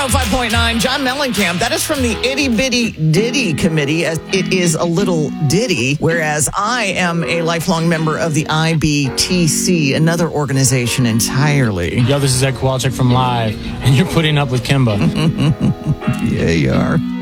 105.9, John Mellencamp. That is from the Itty Bitty Ditty Committee. It is a little ditty, whereas I am a lifelong member of the IBTC, another organization entirely. Yo, this is Ed Kowalczyk from Live, and you're putting up with Kimba. Yeah, you are.